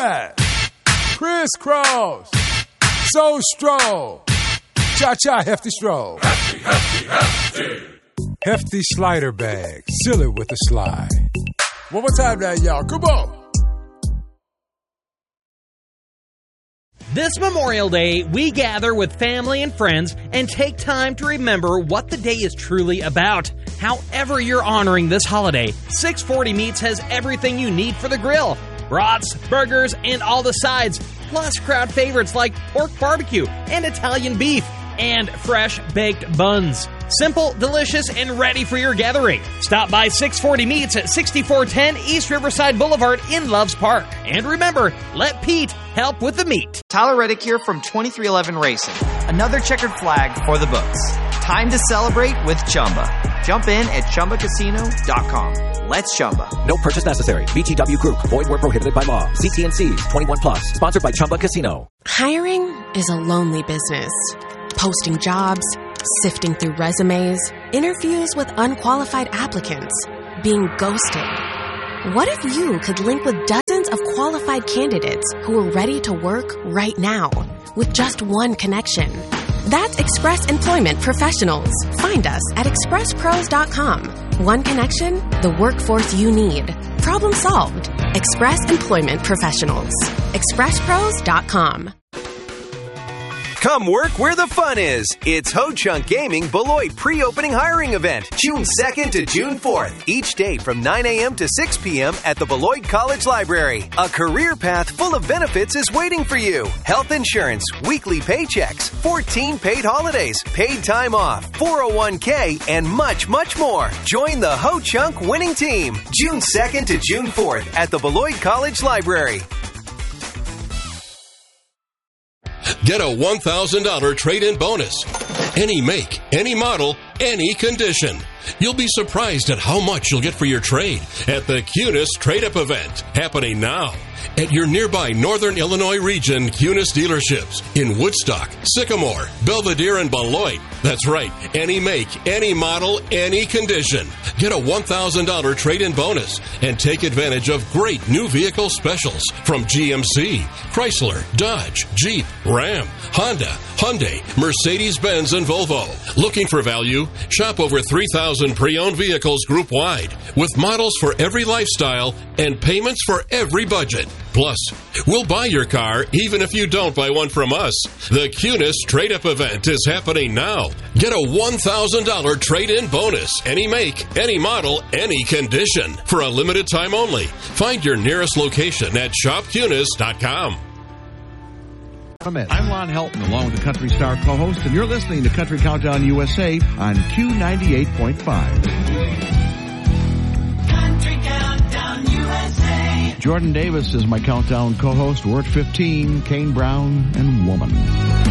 zigzag, crisscross, so stroll, cha-cha hefty stroll. Hefty, hefty, hefty. Hefty slider bag, seal it with a slide. One more time now, y'all, come on. This Memorial Day, we gather with family and friends and take time to remember what the day is truly about. However you're honoring this holiday, 640 Meats has everything you need for the grill. Brats, burgers, and all the sides, plus crowd favorites like pork barbecue and Italian beef, and fresh baked buns. Simple, delicious, and ready for your gathering. Stop by 640 Meats at 6410 East Riverside Boulevard in Loves Park. And remember, let Pete help with the meat. Tyler Reddick here from 2311 Racing. Another checkered flag for the books. Time to celebrate with Chumba. Jump in at ChumbaCasino.com. Let's Chumba. No purchase necessary. VGW Group. Void where prohibited by law. See T&Cs. 21 plus. Sponsored by Chumba Casino. Hiring is a lonely business. Posting jobs, sifting through resumes, interviews with unqualified applicants, being ghosted. What if you could link with dozens of qualified candidates who are ready to work right now with just one connection? That's Express Employment Professionals. Find us at expresspros.com. One connection, the workforce you need. Problem solved. Express Employment Professionals. expresspros.com. Come work where the fun is. It's Ho Chunk Gaming Beloit pre-opening hiring event, June 2nd to June 4th. Each day from 9 a.m. to 6 p.m. at the Beloit College Library. A career path full of benefits is waiting for you. Health insurance, weekly paychecks, 14 paid holidays, paid time off, 401k, and much, much more. Join the Ho Chunk winning team. June 2nd to June 4th at the Beloit College Library. Get a $1,000 trade-in bonus. Any make, any model, any condition. You'll be surprised at how much you'll get for your trade at the Cunis Trade-Up event, happening now at your nearby Northern Illinois region Cunis dealerships in Woodstock, Sycamore, Belvedere, and Beloit. That's right, any make, any model, any condition. Get a $1,000 trade-in bonus and take advantage of great new vehicle specials from GMC, Chrysler, Dodge, Jeep, Ram, Honda, Hyundai, Mercedes-Benz, and Volvo. Looking for value? Shop over 3,000 pre-owned vehicles group-wide with models for every lifestyle and payments for every budget. Plus, we'll buy your car even if you don't buy one from us. The Cunis Trade-Up event is happening now. Get a $1,000 trade-in bonus. Any make, any model, any condition. For a limited time only. Find your nearest location at shopcunis.com. I'm Lon Helton, along with the Country Star co-host, and you're listening to Country Countdown USA on Q98.5. Country Countdown USA. Jordan Davis is my countdown co-host. We're at 15, Kane Brown, and Woman.